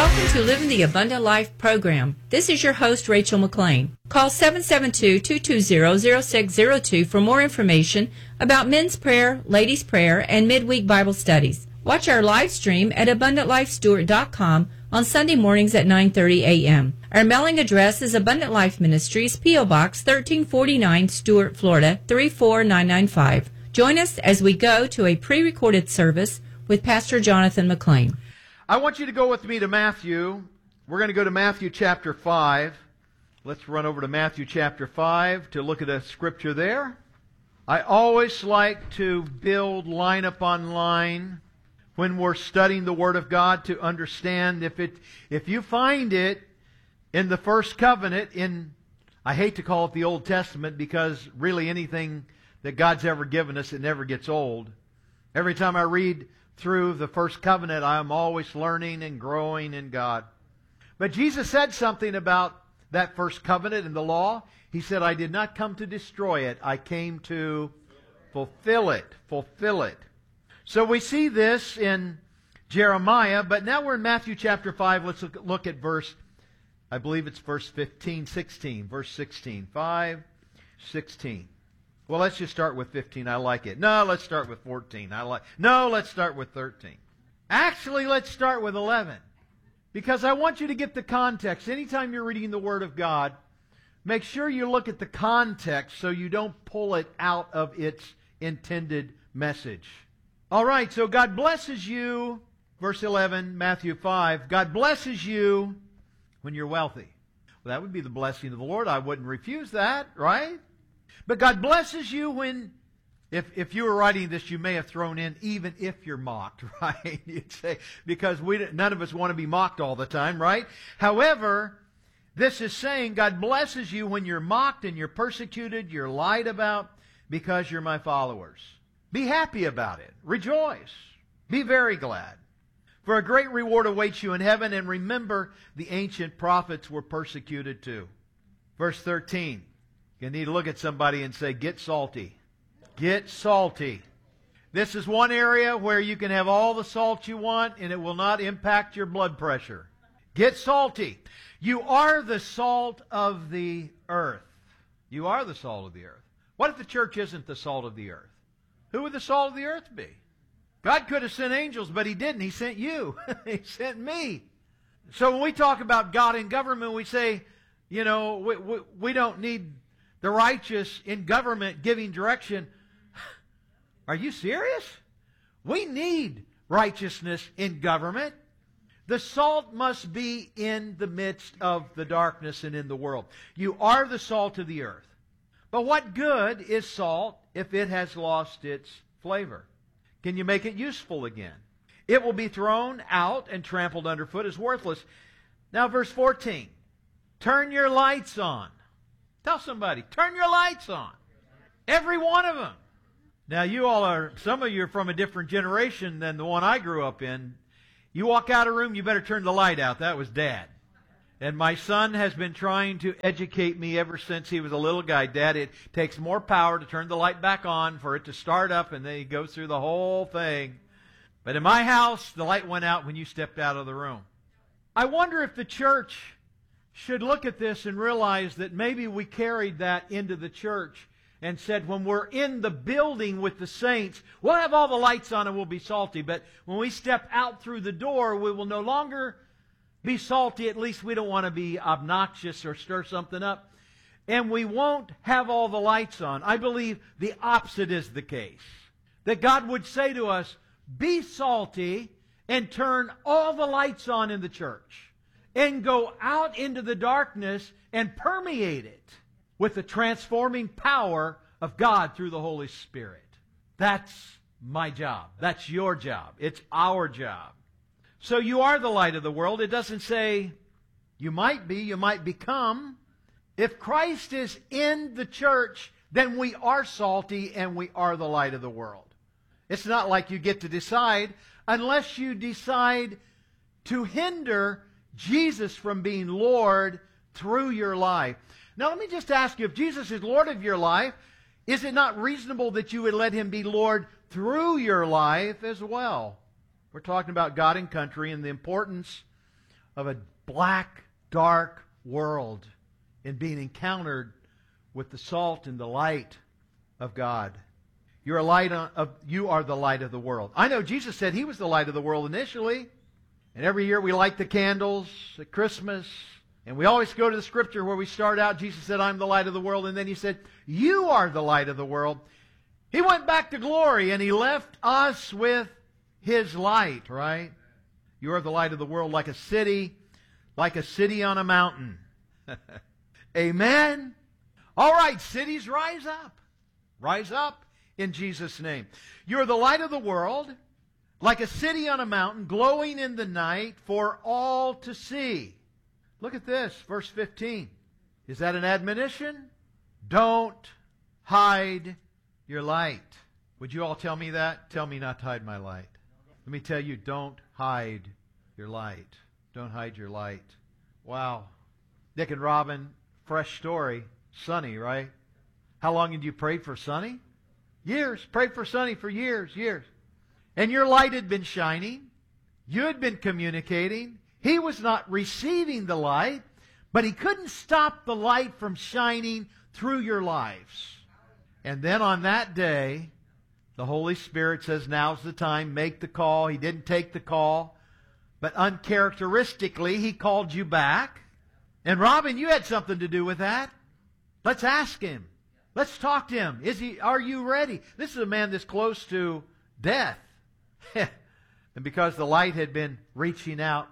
Welcome to Living the Abundant Life program. This is your host, Rachel McLean. Call 772-220-0602 for more information about men's prayer, ladies' prayer, and midweek Bible studies. Watch our live stream at AbundantLifeStewart.com on Sunday mornings at 9:30 a.m. Our mailing address is Abundant Life Ministries, P.O. Box 1349, Stuart, Florida 34995. Join us as we go to a pre-recorded service with Pastor Jonathan McLean. I want you to go with me to Matthew. We're going to go to Matthew chapter 5. Let's run over to Matthew chapter 5 to look at a scripture there. I always like to build line upon line when we're studying the Word of God to understand if you find it in the first covenant in, I hate to call it the Old Testament because really anything that God's ever given us, it never gets old. Every time I read through the first covenant, I am always learning and growing in God. But Jesus said something about that first covenant and the law. He said, I did not come to destroy it. I came to fulfill it. Fulfill it. So we see this in Jeremiah, but now we're in Matthew chapter 5. Let's look at verse, I believe it's verse 16. Verse 16. 5:16. Well, let's just start with 15. I like it. No, let's start with 14. No, let's start with 13. Actually, let's start with 11. Because I want you to get the context. Anytime you're reading the Word of God, make sure you look at the context so you don't pull it out of its intended message. All right, so God blesses you, verse 11, Matthew 5. God blesses you when you're wealthy. Well, that would be the blessing of the Lord. I wouldn't refuse that, right? But God blesses you when, if you were writing this, you may have thrown in, even if you're mocked, right? You'd say, because none of us want to be mocked all the time, right? However, this is saying God blesses you when you're mocked and you're persecuted, you're lied about, because you're my followers. Be happy about it. Rejoice. Be very glad. For a great reward awaits you in heaven, and remember the ancient prophets were persecuted too. Verse 13. You need to look at somebody and say, get salty. Get salty. This is one area where you can have all the salt you want and it will not impact your blood pressure. Get salty. You are the salt of the earth. You are the salt of the earth. What if the church isn't the salt of the earth? Who would the salt of the earth be? God could have sent angels, but He didn't. He sent you. He sent me. So when we talk about God and government, we say, you know, we don't need the righteous in government giving direction. Are you serious? We need righteousness in government. The salt must be in the midst of the darkness and in the world. You are the salt of the earth. But what good is salt if it has lost its flavor? Can you make it useful again? It will be thrown out and trampled underfoot as worthless. Now verse 14. Turn your lights on. Tell somebody, turn your lights on. Every one of them. Now some of you are from a different generation than the one I grew up in. You walk out of a room, you better turn the light out. That was Dad. And my son has been trying to educate me ever since he was a little guy. Dad, it takes more power to turn the light back on for it to start up, and then he goes through the whole thing. But in my house, the light went out when you stepped out of the room. I wonder if the church should look at this and realize that maybe we carried that into the church and said when we're in the building with the saints, we'll have all the lights on and we'll be salty. But when we step out through the door, we will no longer be salty. At least we don't want to be obnoxious or stir something up. And we won't have all the lights on. I believe the opposite is the case. That God would say to us, be salty and turn all the lights on in the church. And go out into the darkness and permeate it with the transforming power of God through the Holy Spirit. That's my job. That's your job. It's our job. So you are the light of the world. It doesn't say you might be, you might become. If Christ is in the church, then we are salty and we are the light of the world. It's not like you get to decide unless you decide to hinder Jesus from being Lord through your life. Now let me just ask you, if Jesus is Lord of your life, is it not reasonable that you would let Him be Lord through your life as well? We're talking about God and country and the importance of a black, dark world and being encountered with the salt and the light of God. You are the light of the world. I know Jesus said He was the light of the world initially. And every year we light the candles at Christmas. And we always go to the scripture where we start out. Jesus said, I'm the light of the world. And then He said, you are the light of the world. He went back to glory and He left us with His light, right? You are the light of the world, like a city on a mountain. Amen? All right, cities, rise up. Rise up in Jesus' name. You are the light of the world, like a city on a mountain, glowing in the night for all to see. Look at this, verse 15. Is that an admonition? Don't hide your light. Would you all tell me that? Tell me not to hide my light. Let me tell you, don't hide your light. Don't hide your light. Wow. Dick and Robin, fresh story. Sonny, right? How long had you prayed for Sonny? Years. Prayed for Sonny for years. And your light had been shining. You had been communicating. He was not receiving the light, but he couldn't stop the light from shining through your lives. And then on that day, the Holy Spirit says, now's the time, make the call. He didn't take the call, but uncharacteristically, He called you back. And Robin, you had something to do with that. Let's ask him. Let's talk to him. Are you ready? This is a man that's close to death. And because the light had been reaching out.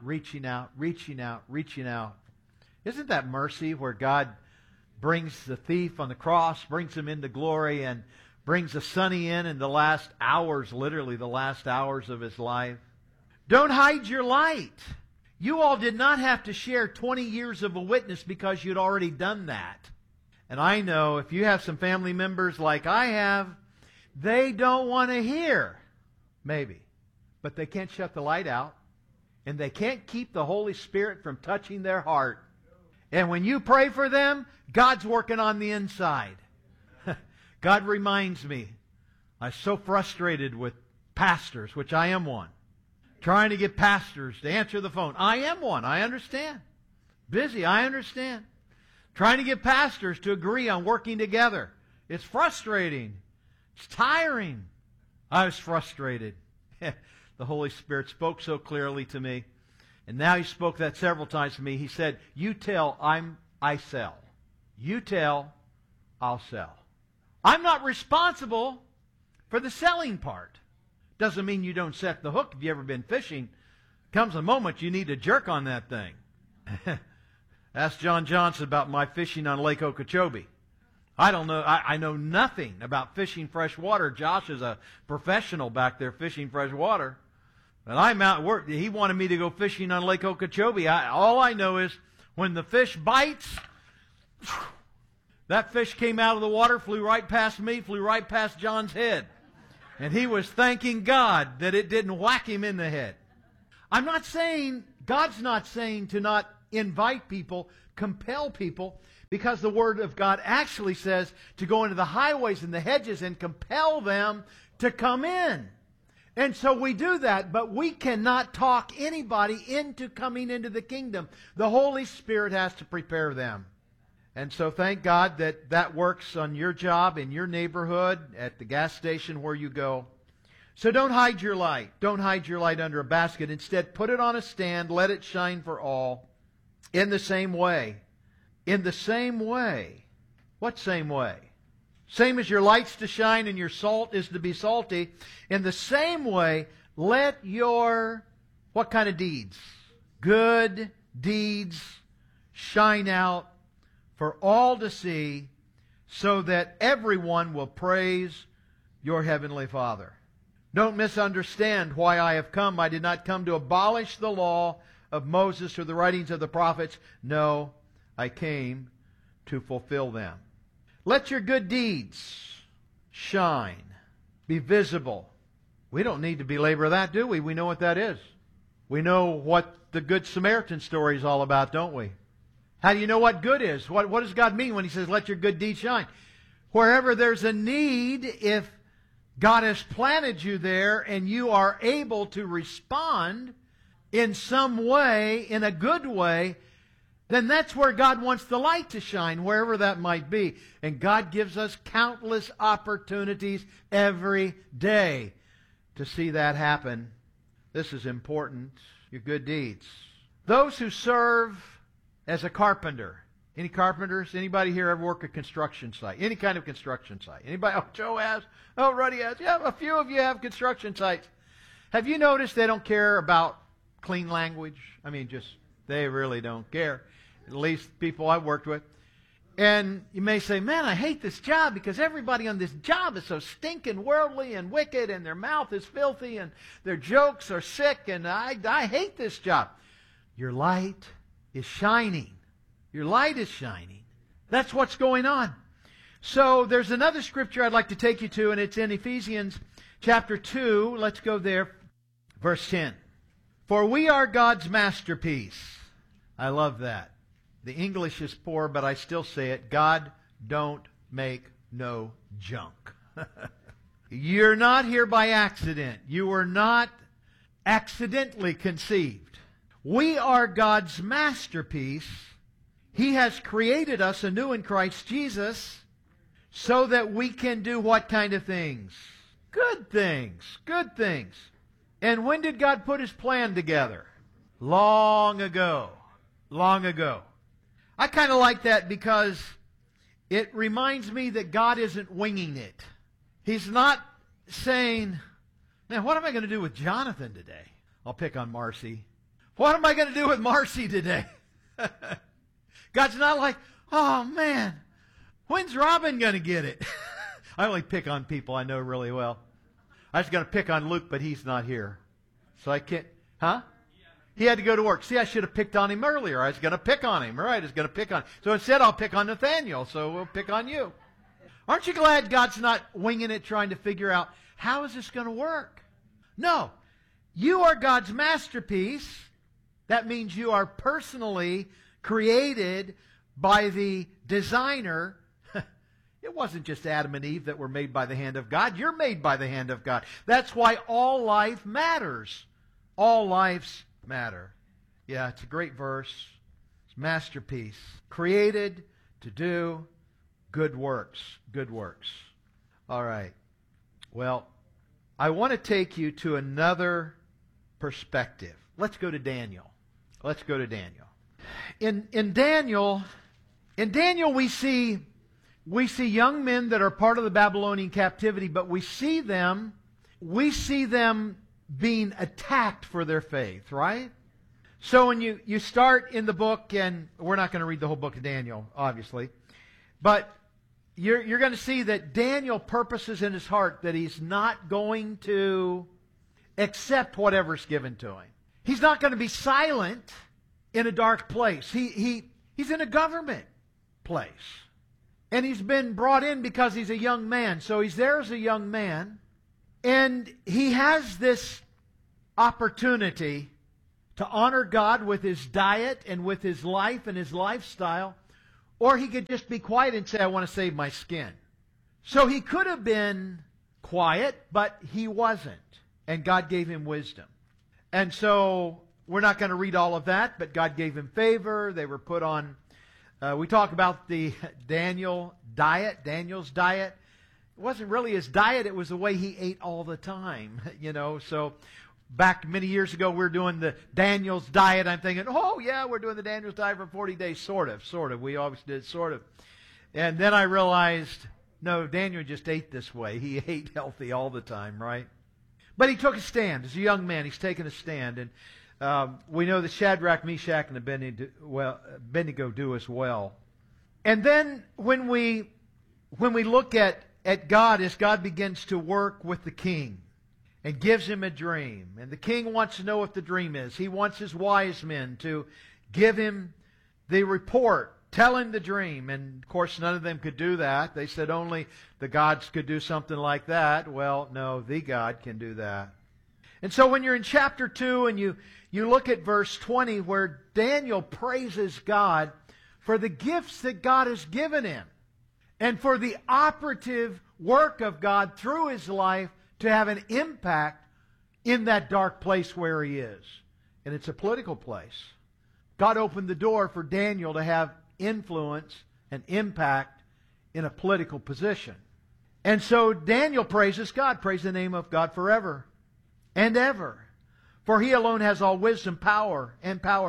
Isn't that mercy where God brings the thief on the cross, brings him into glory, and brings the Sonny in the last hours, literally the last hours of his life? Don't hide your light. You all did not have to share 20 years of a witness because you'd already done that. And I know if you have some family members like I have, they don't want to hear. Maybe. But they can't shut the light out. And they can't keep the Holy Spirit from touching their heart. And when you pray for them, God's working on the inside. God reminds me, I'm so frustrated with pastors, which I am one. Trying to get pastors to answer the phone. I am one. I understand. Busy. I understand. Trying to get pastors to agree on working together. It's frustrating. It's tiring. I was frustrated. The Holy Spirit spoke so clearly to me. And now He spoke that several times to me. He said, you tell, I sell. You tell, I'll sell. I'm not responsible for the selling part. Doesn't mean you don't set the hook. If you've ever been fishing, comes a moment you need to jerk on that thing. Ask John Johnson about my fishing on Lake Okeechobee. I don't know. I know nothing about fishing fresh water. Josh is a professional back there fishing fresh water. And I'm out. He wanted me to go fishing on Lake Okeechobee. All I know is when the fish bites, that fish came out of the water, flew right past me, flew right past John's head. And he was thanking God that it didn't whack him in the head. I'm not saying, God's not saying to not invite people, compel people, because the Word of God actually says to go into the highways and the hedges and compel them to come in. And so we do that, but we cannot talk anybody into coming into the kingdom. The Holy Spirit has to prepare them. And so thank God that that works on your job, in your neighborhood, at the gas station where you go. So don't hide your light. Don't hide your light under a basket. Instead, put it on a stand. Let it shine for all. In the same way. In the same way. What same way? Same as your light's to shine and your salt is to be salty. In the same way, let your, what kind of deeds? Good deeds shine out for all to see, so that everyone will praise your heavenly Father. Don't misunderstand why I have come. I did not come to abolish the law of Moses or the writings of the prophets. No, I came to fulfill them. Let your good deeds shine, be visible. We don't need to belabor that, do we? We know what that is. We know what the Good Samaritan story is all about, don't we? How do you know what good is? What does God mean when He says, let your good deeds shine? Wherever there's a need, if God has planted you there and you are able to respond in some way, in a good way, then that's where God wants the light to shine, wherever that might be. And God gives us countless opportunities every day to see that happen. This is important, your good deeds. Those who serve as a carpenter. Any carpenters? Anybody here ever work a construction site? Any kind of construction site? Anybody? Oh, Joe has. Oh, Ruddy has. Yeah, a few of you have construction sites. Have you noticed they don't care about clean language? I mean, they really don't care. At least people I've worked with. And you may say, man, I hate this job because everybody on this job is so stinking worldly and wicked and their mouth is filthy and their jokes are sick and I hate this job. Your light is shining. Your light is shining. That's what's going on. So there's another scripture I'd like to take you to, and it's in Ephesians chapter 2. Let's go there. Verse 10. For we are God's masterpiece. I love that. The English is poor, but I still say it. God don't make no junk. You're not here by accident. You were not accidentally conceived. We are God's masterpiece. He has created us anew in Christ Jesus so that we can do what kind of things? Good things. Good things. And when did God put His plan together? Long ago. Long ago. I kind of like that because it reminds me that God isn't winging it. He's not saying, man, what am I going to do with Jonathan today? I'll pick on Marcy. What am I going to do with Marcy today? God's not like, oh man, when's Robin going to get it? I only pick on people I know really well. I was going to pick on Luke, but he's not here. So I can't, huh? He had to go to work. See, I should have picked on him earlier. I was going to pick on him. All right, I was going to pick on him. So instead, I'll pick on Nathaniel, so we'll pick on you. Aren't you glad God's not winging it, trying to figure out, how is this going to work? No. You are God's masterpiece. That means you are personally created by the designer. It wasn't just Adam and Eve that were made by the hand of God. You're made by the hand of God. That's why all life matters. All lives matter. Yeah, it's a great verse. It's masterpiece. Created to do good works. Good works. All right. Well, I want to take you to another perspective. Let's go to Daniel. Let's go to Daniel. In Daniel we see young men that are part of the Babylonian captivity, but we see them being attacked for their faith, right? So when you start in the book, and we're not going to read the whole book of Daniel, obviously, but you're going to see that Daniel purposes in his heart that he's not going to accept whatever's given to him. He's not going to be silent in a dark place. He's in a government place. And he's been brought in because he's a young man. So he's there as a young man. And he has this opportunity to honor God with his diet and with his life and his lifestyle. Or he could just be quiet and say, I want to save my skin. So he could have been quiet, but he wasn't. And God gave him wisdom. And so we're not going to read all of that, but God gave him favor. They were put on, we talk about the Daniel's diet. It wasn't really his diet, it was the way he ate all the time, So back many years ago, we were doing the Daniel's diet. I'm thinking, oh yeah, we're doing the Daniel's diet for 40 days, sort of. We always did sort of. And then I realized, no, Daniel just ate this way. He ate healthy all the time, right? But he took a stand. As a young man, he's taken a stand. And we know that Shadrach, Meshach, and Abednego do as well. And then when we look at God, as God begins to work with the king and gives him a dream, and the king wants to know what the dream is. He wants his wise men to give him the report, tell him the dream. And of course, none of them could do that. They said only the gods could do something like that. Well, no, the God can do that. And so when you're in chapter 2 and you look at verse 20 where Daniel praises God for the gifts that God has given him and for the operative work of God through his life to have an impact in that dark place where he is. and it's a political place. God opened the door for Daniel to have influence and impact in a political position. And so Daniel praises God, praise the name of God forever and ever. For He alone has all wisdom, power.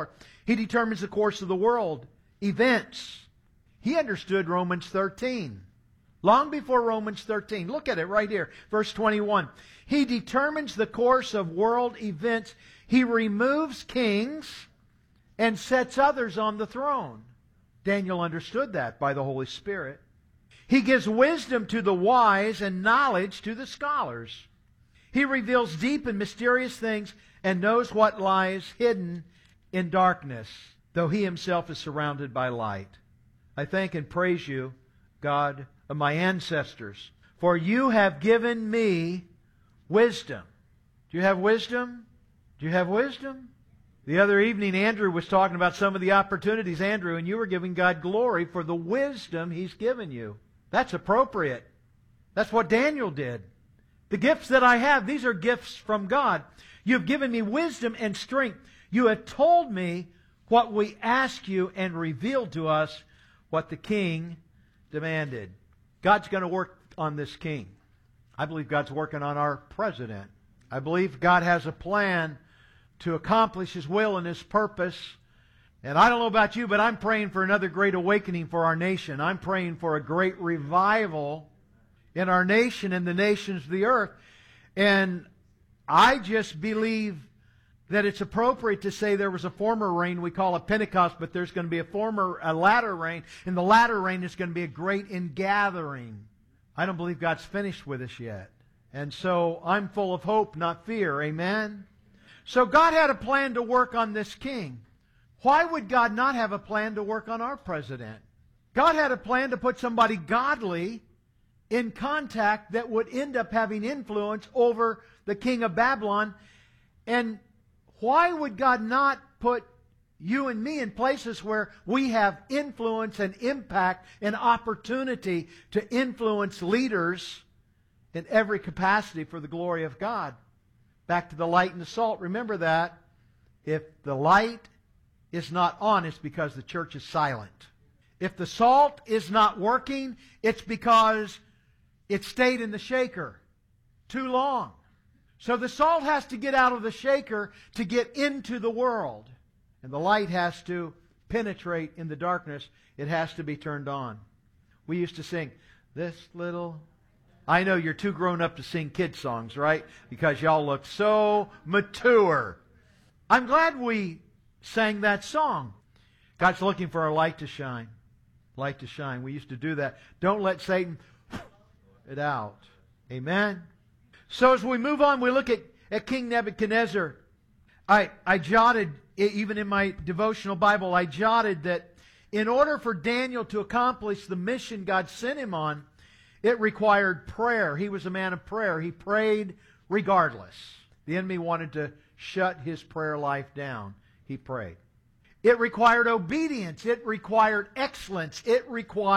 He determines the course of the world, events. He understood Romans 13. Long before Romans 13. Look at it right here. Verse 21. He determines the course of world events. He removes kings and sets others on the throne. Daniel understood that by the Holy Spirit. He gives wisdom to the wise and knowledge to the scholars. He reveals deep and mysterious things and knows what lies hidden in darkness, though He Himself is surrounded by light. I thank and praise You, God of my ancestors, for You have given me wisdom. Do you have wisdom? Do you have wisdom? The other evening, Andrew was talking about some of the opportunities, Andrew, and you were giving God glory for the wisdom He's given you. That's appropriate. That's what Daniel did. The gifts that I have, these are gifts from God. You've given me wisdom and strength. You have told me what we asked You and revealed to us what the king demanded. God's going to work on this king. I believe God's working on our president. I believe God has a plan to accomplish His will and His purpose. And I don't know about you, but I'm praying for another great awakening for our nation. I'm praying for a great revival in our nation and the nations of the earth. And I just believe that it's appropriate to say there was a former rain we call a Pentecost, but there's going to be a latter rain, and the latter rain is going to be a great ingathering. I don't believe God's finished with us yet. And so I'm full of hope, not fear. Amen? So God had a plan to work on this king. Why would God not have a plan to work on our president? God had a plan to put somebody godly in contact that would end up having influence over the king of Babylon. And why would God not put you and me in places where we have influence and impact and opportunity to influence leaders in every capacity for the glory of God? Back to the light and the salt. Remember that. If the light is not on, it's because the church is silent. If the salt is not working, it's because it stayed in the shaker too long. So the salt has to get out of the shaker to get into the world. And the light has to penetrate in the darkness. It has to be turned on. We used to sing, this little... I know you're too grown up to sing kid songs, right? Because y'all look so mature. I'm glad we sang that song. God's looking for our light to shine. Light to shine. We used to do that. Don't let Satan it out. Amen? So as we move on, we look at King Nebuchadnezzar. I jotted, even in my devotional Bible, I jotted that in order for Daniel to accomplish the mission God sent him on, it required prayer. He was a man of prayer. He prayed regardless. The enemy wanted to shut his prayer life down. He prayed. It required obedience. It required excellence. It required